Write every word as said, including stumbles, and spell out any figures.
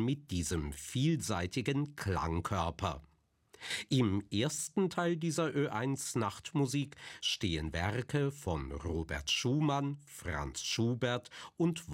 mit diesem vielseitigen Klangkörper. Im ersten Teil dieser Ö eins Nachtmusik stehen Werke von Robert Schumann, Franz Schubert und